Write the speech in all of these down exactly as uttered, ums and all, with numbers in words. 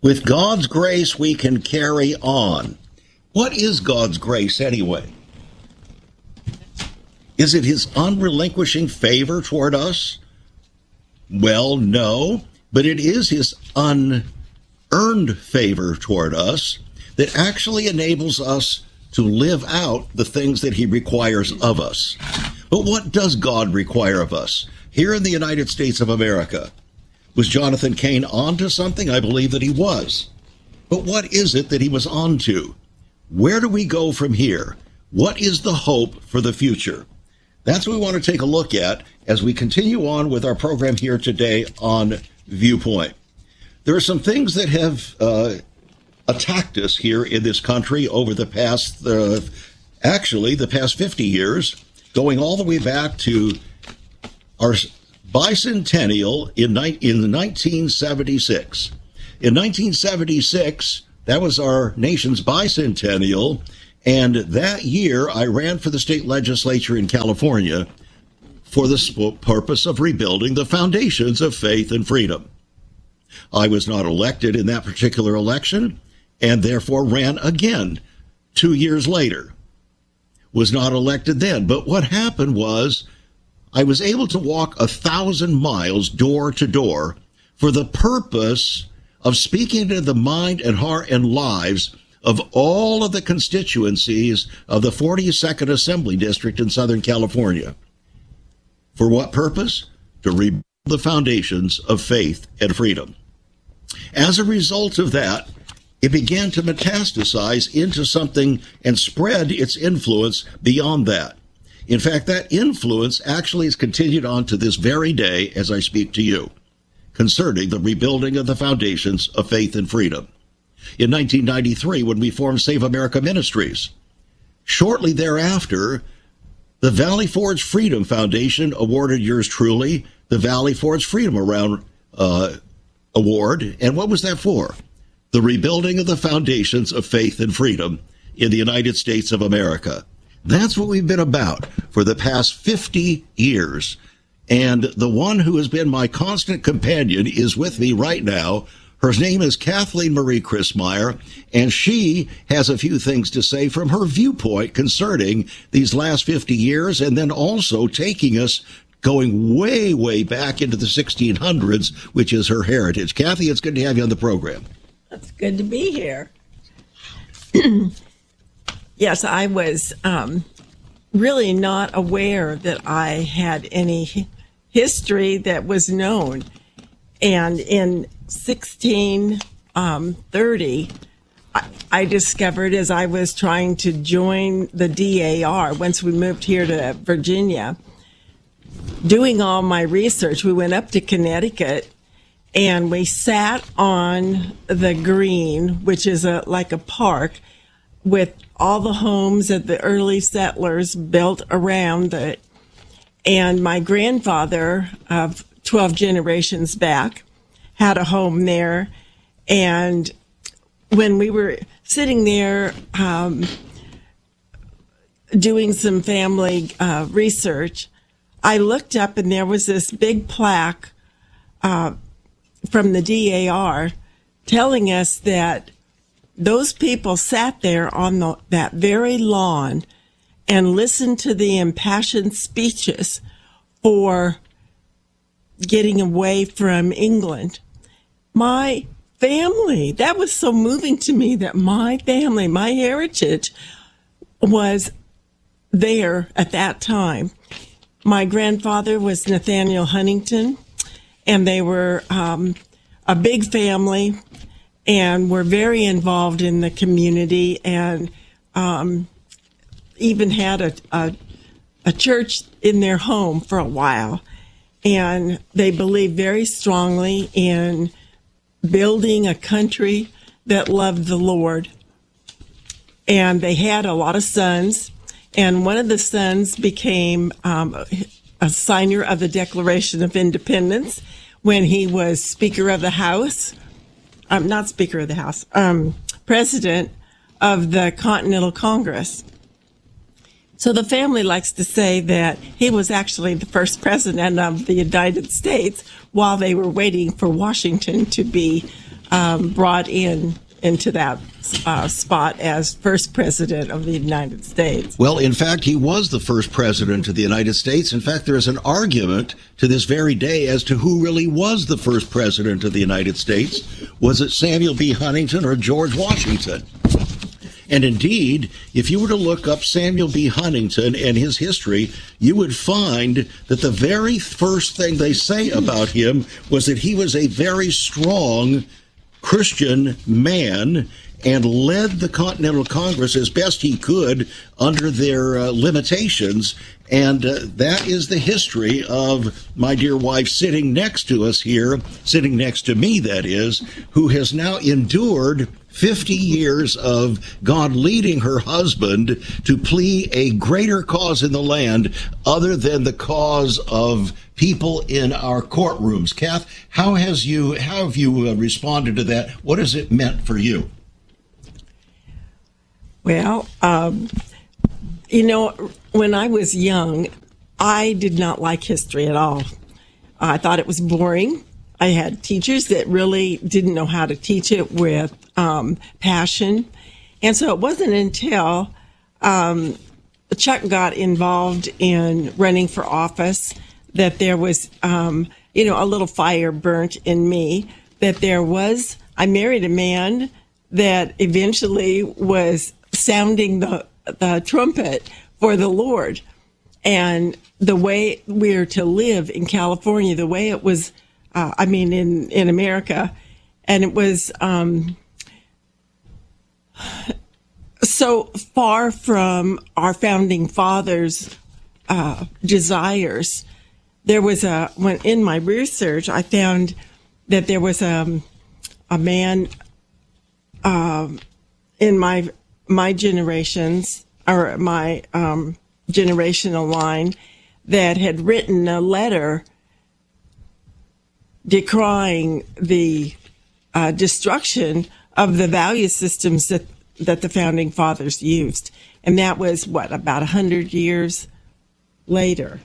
With God's grace, we can carry on. What is God's grace anyway? Is it his unrelinquishing favor toward us? Well, no, but it is his unearned favor toward us that actually enables us to live out the things that he requires of us. But what does God require of us? Here in the United States of America, was Jonathan Cain onto something? I believe that he was. But what is it that he was onto? Where do we go from here? What is the hope for the future? That's what we want to take a look at as we continue on with our program here today on Viewpoint. There are some things that have uh, attacked us here in this country over the past, uh, actually, the past fifty years, going all the way back to our bicentennial in, ni- in nineteen seventy-six. In nineteen seventy-six, that was our nation's bicentennial, and that year I ran for the state legislature in California for the sp- purpose of rebuilding the foundations of faith and freedom. I was not elected in that particular election, and therefore ran again two years later. Was not elected then, but what happened was I was able to walk a thousand miles door to door for the purpose of speaking to the mind and heart and lives of all of the constituencies of the forty-second Assembly District in Southern California. For what purpose? To rebuild the foundations of faith and freedom. As a result of that, it began to metastasize into something and spread its influence beyond that. In fact, that influence actually has continued on to this very day as I speak to you, concerning the rebuilding of the foundations of faith and freedom. In nineteen ninety-three, when we formed Save America Ministries, shortly thereafter, the Valley Forge Freedom Foundation awarded yours truly the Valley Forge Freedom Around uh, Award. And what was that for? The rebuilding of the foundations of faith and freedom in the United States of America. That's what we've been about for the past fifty years. And the one who has been my constant companion is with me right now. Her name is Kathleen Marie Christmeyer, and she has a few things to say from her viewpoint concerning these last fifty years, and then also taking us going way, way back into the sixteen hundreds, which is her heritage. Kathy, it's good to have you on the program. It's good to be here. Yes, I was um, really not aware that I had any history that was known. And in sixteen thirty, I, I discovered as I was trying to join the D A R, once we moved here to Virginia, doing all my research, we went up to Connecticut and we sat on the green, which is a like a park, with all the homes that the early settlers built around it. And my grandfather of twelve generations back had a home there. And when we were sitting there um, doing some family uh, research, I looked up and there was this big plaque uh, from the D A R telling us that those people sat there on the, that very lawn and listened to the impassioned speeches for getting away from England. My family, that was so moving to me that my family, my heritage was there at that time. My grandfather was Nathaniel Huntington, and they were um, a big family and were very involved in the community, and um, even had a, a a church in their home for a while. And they believed very strongly in building a country that loved the Lord. And they had a lot of sons, and one of the sons became um, a signer of the Declaration of Independence when he was Speaker of the House. Um, not Speaker of the House, um, President of the Continental Congress. So the family likes to say that he was actually the first president of the United States while they were waiting for Washington to be um, brought in into that uh, spot as first president of the United States. Well, in fact, he was the first president of the United States. In fact, there is an argument to this very day as to who really was the first president of the United States. Was it Samuel B. Huntington or George Washington? And indeed, if you were to look up Samuel B. Huntington and his history, you would find that the very first thing they say about him was that he was a very strong Christian man and led the Continental Congress as best he could under their uh, limitations. And uh, that is the history of my dear wife sitting next to us here, sitting next to me, that is, who has now endured fifty years of God leading her husband to plead a greater cause in the land other than the cause of people in our courtrooms. Kath, how has you how have you uh, responded to that? What has it meant for you? Well, um, you know, when I was young, I did not like history at all. I thought it was boring. I had teachers that really didn't know how to teach it with um, passion. And so it wasn't until um, Chuck got involved in running for office that there was, um, you know, a little fire burnt in me, that there was, I married a man that eventually was sounding the, the trumpet for the Lord. And the way we're to live in California, the way it was, uh, I mean, in, in America, and it was um, so far from our founding fathers' uh, desires. There was a, when in my research, I found that there was a, a man uh, in my my generations, or my um, generational line, that had written a letter decrying the uh, destruction of the value systems that, that the founding fathers used. And that was, what, about one hundred years later.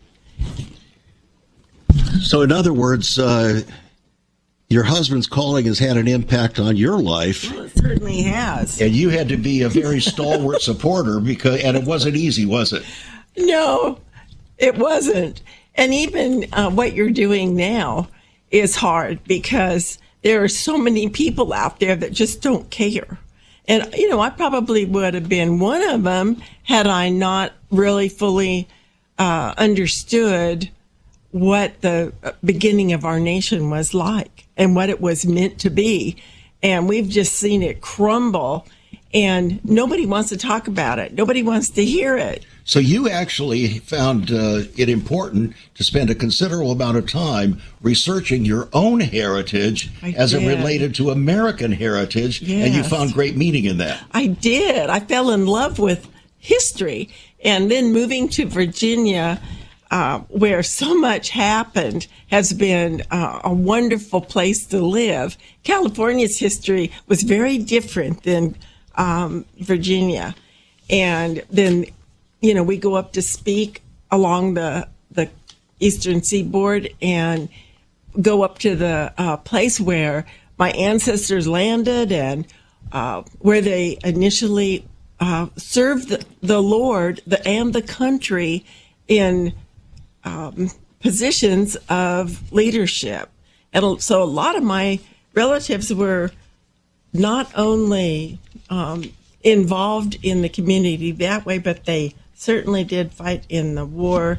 So in other words, uh, your husband's calling has had an impact on your life. Well, it certainly has. And you had to be a very stalwart supporter, because, and it wasn't easy, was it? No, it wasn't. And even uh, what you're doing now is hard, because there are so many people out there that just don't care. And, you know, I probably would have been one of them had I not really fully uh, understood what the beginning of our nation was like and what it was meant to be. And we've just seen it crumble, and nobody wants to talk about it. Nobody wants to hear it. So you actually found uh, it important to spend a considerable amount of time researching your own heritage I as did. it related to American heritage, Yes. and you found great meaning in that. I did. I fell in love with history. And then moving to Virginia, uh, where so much happened, has been uh, a wonderful place to live. California's history was very different than um, Virginia. And then, you know, we go up to speak along the, the Eastern Seaboard and go up to the uh, place where my ancestors landed and uh, where they initially uh, served the, the Lord the, and the country in um, positions of leadership. And so a lot of my relatives were not only um, involved in the community that way, but they certainly did fight in the war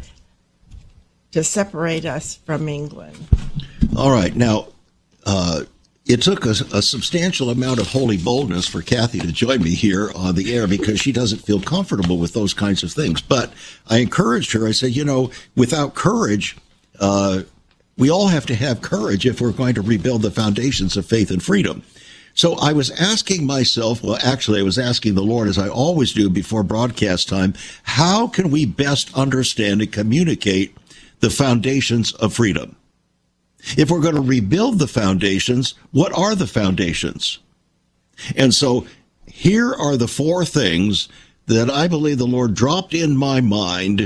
to separate us from England. All right. Now, uh, it took a, a substantial amount of holy boldness for Kathy to join me here on the air, because she doesn't feel comfortable with those kinds of things. But I encouraged her. I said, you know, without courage, uh, we all have to have courage if we're going to rebuild the foundations of faith and freedom. So I was asking myself, well, actually, I was asking the Lord, as I always do before broadcast time, how can we best understand and communicate the foundations of freedom? If we're going to rebuild the foundations, what are the foundations? And so here are the four things that I believe the Lord dropped in my mind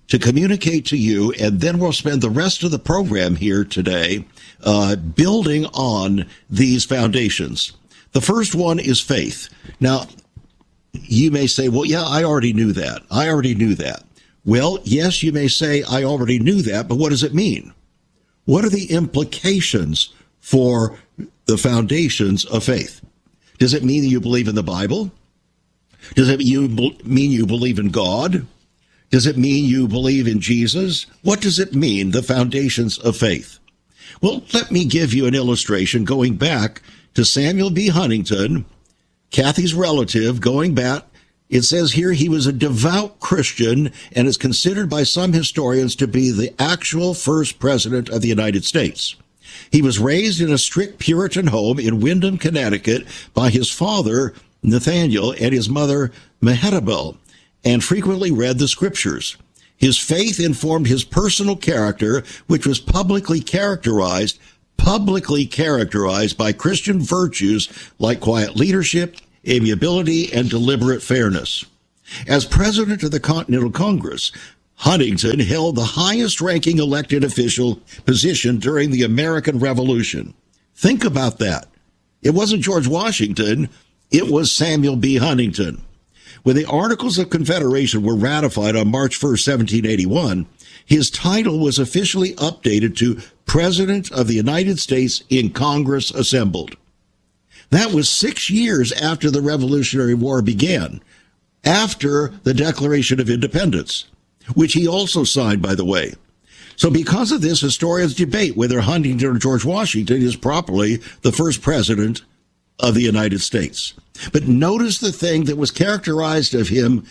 to communicate to you, and then we'll spend the rest of the program here today uh, building on these foundations. The first one is faith. Now, you may say, well, yeah, I already knew that. I already knew that. Well, yes, you may say, I already knew that, but what does it mean? What are the implications for the foundations of faith? Does it mean that you believe in the Bible? Does it mean you believe in God? Does it mean you believe in Jesus? What does it mean, the foundations of faith? Well, let me give you an illustration going back to Samuel B. Huntington, Kathy's relative, going back. It says here he was a devout Christian and is considered by some historians to be the actual first president of the United States. He was raised in a strict Puritan home in Windham, Connecticut by his father, Nathaniel, and his mother, Mehetabel, and frequently read the scriptures. His faith informed his personal character, which was publicly characterized, publicly characterized by Christian virtues like quiet leadership, amiability, and deliberate fairness. As president of the Continental Congress, Huntington held the highest-ranking elected official position during the American Revolution. Think about that. It wasn't George Washington. It was Samuel B. Huntington. When the Articles of Confederation were ratified on March first, seventeen eighty-one, his title was officially updated to President of the United States in Congress assembled. That was six years after the Revolutionary War began, after the Declaration of Independence, which he also signed, by the way. So because of this, historians debate whether Huntington or George Washington is properly the first president of the United States. But notice the thing that was characterized of him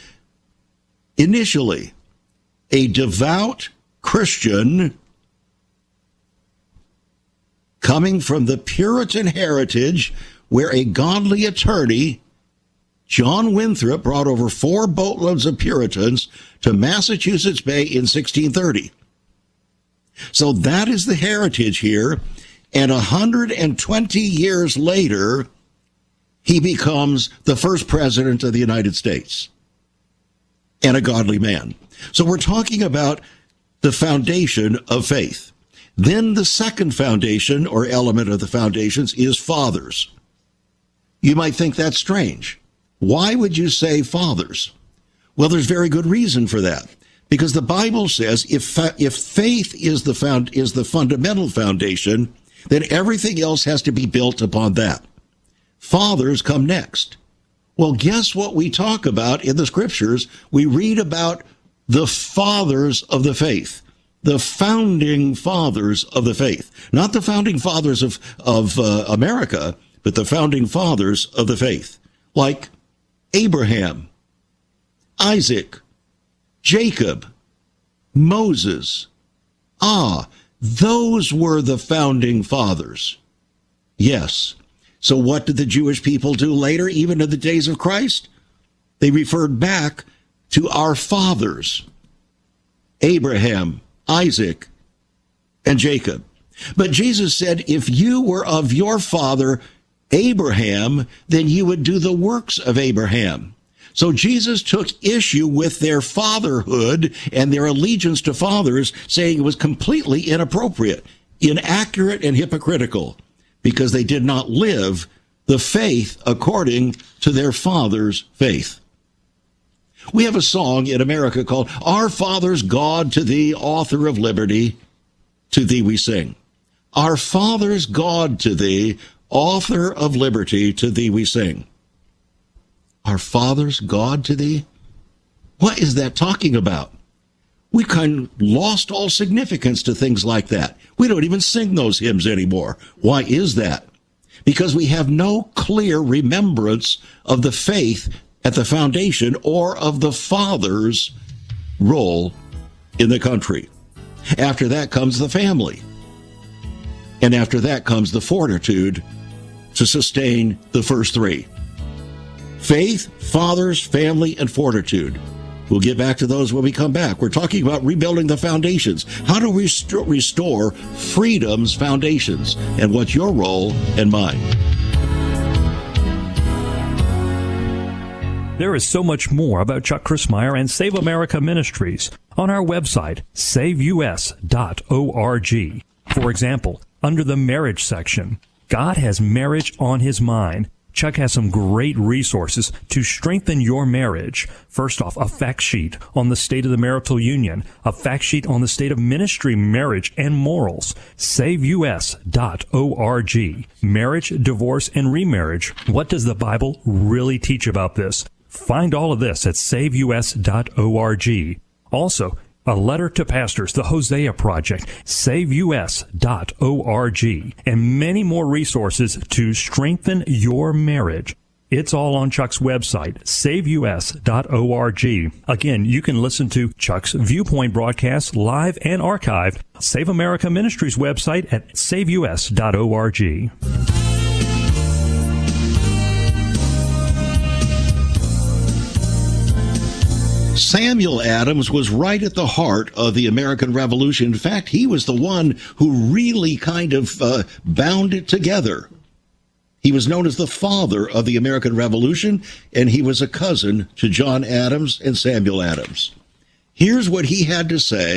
initially: a devout Christian coming from the Puritan heritage where a godly attorney, John Winthrop, brought over four boatloads of Puritans to Massachusetts Bay in sixteen thirty. So that is the heritage here. And one hundred twenty years later, he becomes the first president of the United States and a godly man. So we're talking about the foundation of faith. Then the second foundation or element of the foundations is fathers. You might think that's strange. Why would you say fathers? Well, there's very good reason for that. Because the Bible says if if faith is the found is the fundamental foundation, then everything else has to be built upon that. Fathers come next. Well, guess what we talk about in the scriptures? We read about the fathers of the faith, the founding fathers of the faith, not the founding fathers of, of uh, America, but the founding fathers of the faith, like Abraham, Isaac, Jacob, Moses. Ah, those were the founding fathers. Yes. So what did the Jewish people do later, even in the days of Christ? They referred back to our fathers, Abraham, Isaac, and Jacob. But Jesus said, if you were of your father, Abraham, then you would do the works of Abraham. So Jesus took issue with their fatherhood and their allegiance to fathers, saying it was completely inappropriate, inaccurate, and hypocritical, because they did not live the faith according to their father's faith. We have a song in America called, Our Father's God, to thee, author of liberty, to thee we sing. Our Father's God, to thee, author of liberty, to thee we sing. Our Father's God to thee? What is that talking about? We kind of lost all significance to things like that. We don't even sing those hymns anymore. Why is that? Because we have no clear remembrance of the faith at the foundation or of the father's role in the country. After that comes the family. And after that comes the fortitude to sustain the first three. Faith, fathers, family, and fortitude. We'll get back to those when we come back. We're talking about rebuilding the foundations. How do we rest- restore freedom's foundations? And what's your role and mine? There is so much more about Chuck Crismier and Save America Ministries on our website, save u s dot org. For example, under the marriage section, God has marriage on his mind. Chuck has some great resources to strengthen your marriage. First off, a fact sheet on the state of the marital union, a fact sheet on the state of ministry, marriage, and morals. save u s dot org. Marriage, divorce, and remarriage. What does the Bible really teach about this? Find all of this at save u s dot org. Also, a letter to pastors, the Hosea Project, save u s dot org, and many more resources to strengthen your marriage. It's all on Chuck's website, save u s dot org. Again, you can listen to Chuck's Viewpoint broadcasts live and archived. Save America Ministries website at save u s dot org. Samuel Adams was right at the heart of the American Revolution. In fact, he was the one who really kind of uh, bound it together. He was known as the father of the American Revolution, and he was a cousin to John Adams and Samuel Adams. Here's what he had to say